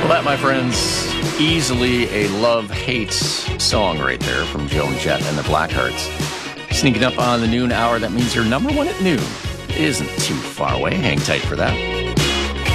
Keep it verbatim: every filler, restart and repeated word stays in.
Well, that, my friends, easily a love-hate song right there from Joan Jett and the Blackhearts. Sneaking up on the noon hour, that means you're number one at noon. It isn't too far away. Hang tight for that.